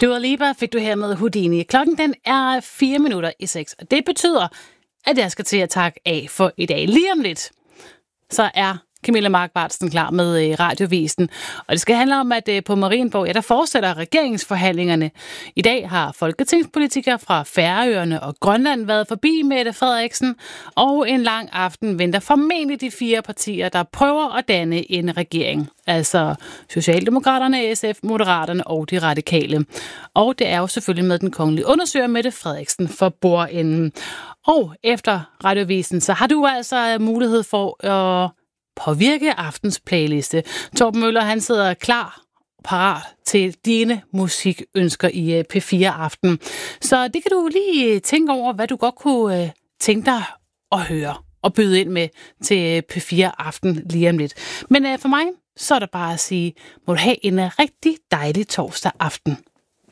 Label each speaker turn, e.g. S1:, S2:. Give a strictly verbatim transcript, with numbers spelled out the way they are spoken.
S1: Dua Lipa fik du her med Houdini. Klokken den er fire minutter i seks, og det betyder, at jeg skal til at takke af for i dag. Lige om lidt, så er Camilla Markvartsen klar med radiovisen. Og det skal handle om, at på Marienborg, ja, der fortsætter regeringsforhandlingerne. I dag har folketingspolitikere fra Færøerne og Grønland været forbi Mette Frederiksen, og en lang aften venter formentlig de fire partier, der prøver at danne en regering. Altså Socialdemokraterne, S F, Moderaterne og de Radikale. Og det er jo selvfølgelig med den kongelige undersøger Mette Frederiksen for bordenden. Og efter radiovisen, så har du altså mulighed for at påvirke aftens playliste. Torben Møller, han sidder klar, parat til dine musikønsker i P fire Aften. Så det kan du lige tænke over, hvad du godt kunne tænke dig at høre og byde ind med til P fire Aften lige om lidt. Men for mig, så er der bare at sige, må du have en rigtig dejlig torsdag aften.